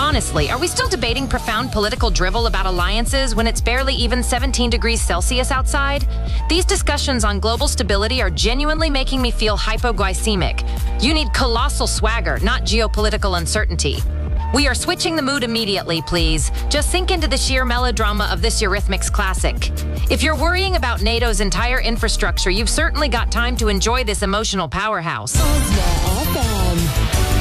Honestly, are we still debating profound political drivel about alliances when it's barely even 17 degrees Celsius outside? These discussions on global stability are genuinely making me feel hypoglycemic. You need colossal swagger, not geopolitical uncertainty. We are switching the mood immediately, please. Just sink into the sheer melodrama of this Eurythmics classic. If you're worrying about NATO's entire infrastructure, you've certainly got time to enjoy this emotional powerhouse. Osmo FM.